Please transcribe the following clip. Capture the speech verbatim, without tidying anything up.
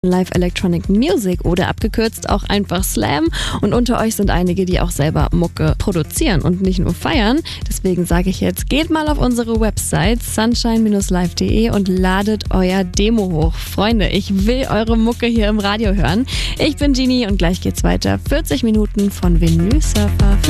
Live Electronic Music oder abgekürzt auch einfach Slam. Und unter euch sind einige, die auch selber Mucke produzieren und nicht nur feiern. Deswegen sage ich jetzt, geht mal auf unsere Website sunshine Bindestrich live Punkt de und ladet euer Demo hoch. Freunde, ich will eure Mucke hier im Radio hören. Ich bin Genie und gleich geht's weiter. vierzig Minuten von Vinyl Surfer.